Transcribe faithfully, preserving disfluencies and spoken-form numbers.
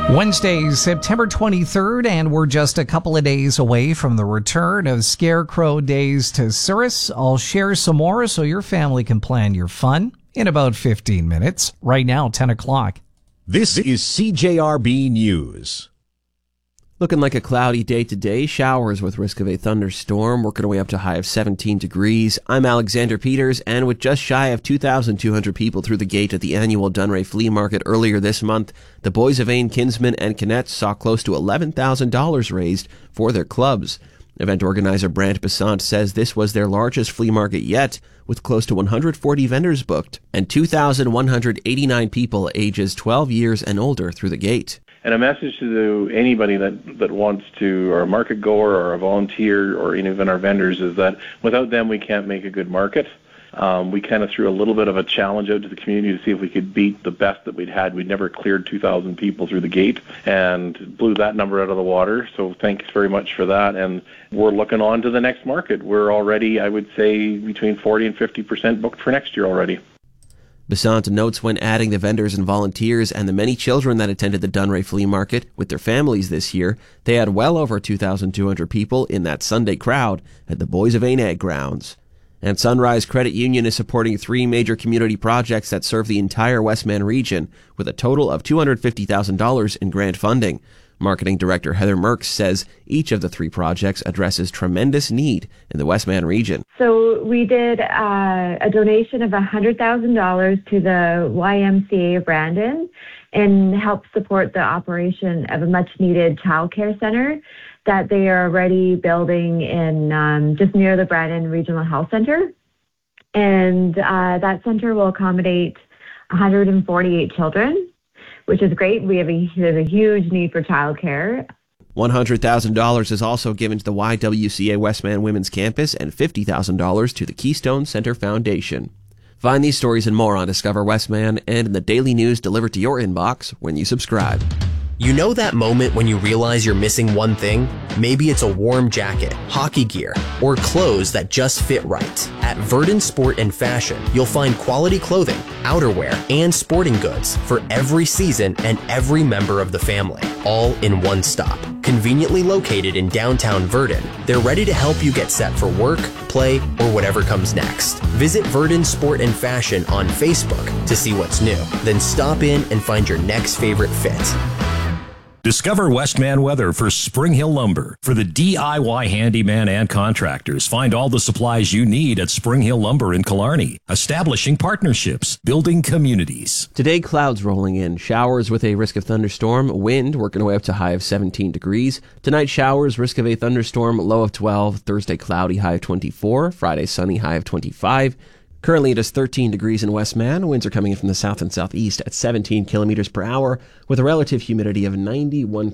Wednesday, September twenty-third, and we're just a couple of days away from the return of Scarecrow Days to Souris. I'll share some more so your family can plan your fun in about fifteen minutes. Right now, ten o'clock. This is C J R B News. Looking like a cloudy day today. Showers with risk of a thunderstorm, working our way up to a high of seventeen degrees. I'm Alexander Peters, and with just shy of two thousand two hundred people through the gate at the annual Dunray Flea Market earlier this month, the Boys of Ain, Kinsmen, and Kinnets saw close to eleven thousand dollars raised for their clubs. Event organizer Brant Besant says this was their largest flea market yet, with close to one hundred forty vendors booked and two thousand one hundred eighty-nine people ages twelve years and older through the gate. And a message to anybody that, that wants to, or a market goer or a volunteer or even our vendors, is that without them we can't make a good market. Um, we kind of threw a little bit of a challenge out to the community to see if we could beat the best that we'd had. We'd never cleared two thousand people through the gate and blew that number out of the water. So thanks very much for that. And we're looking on to the next market. We're already, I would say, between forty and fifty percent booked for next year already. Besant notes when adding the vendors and volunteers and the many children that attended the Dunray Flea Market with their families this year, they had well over two thousand two hundred people in that Sunday crowd at the Boys of Ain Ag grounds. And Sunrise Credit Union is supporting three major community projects that serve the entire Westman region, with a total of two hundred fifty thousand dollars in grant funding. Marketing Director Heather Merckx says each of the three projects addresses tremendous need in the Westman region. So we did uh, a donation of one hundred thousand dollars to the Y M C A of Brandon and help support the operation of a much-needed childcare center that they are already building in um, just near the Brandon Regional Health Center. And uh, that center will accommodate one hundred forty-eight children, which is great. We have a, there's a huge need for childcare. one hundred thousand dollars is also given to the Y W C A Westman Women's Campus and fifty thousand dollars to the Keystone Center Foundation. Find these stories and more on Discover Westman and in the daily news delivered to your inbox when you subscribe. You know that moment when you realize you're missing one thing? Maybe it's a warm jacket, hockey gear, or clothes that just fit right. At Verdant Sport and Fashion, you'll find quality clothing, outerwear, and sporting goods for every season and every member of the family, all in one stop. Conveniently located in downtown Verdant, they're ready to help you get set for work, play, or whatever comes next. Visit Verdant Sport and Fashion on Facebook to see what's new. Then stop in and find your next favorite fit. Discover Westman weather for Spring Hill Lumber. For the D I Y handyman and contractors, find all the supplies you need at Spring Hill Lumber in Killarney. Establishing partnerships, building communities. Today, clouds rolling in. Showers with a risk of thunderstorm. Wind working our way up to a high of seventeen degrees. Tonight, showers, risk of a thunderstorm, low of twelve. Thursday, cloudy, high of twenty-four. Friday, sunny, high of twenty-five. Currently, it is thirteen degrees in Westman. Winds are coming in from the south and southeast at seventeen kilometers per hour with a relative humidity of ninety-one percent.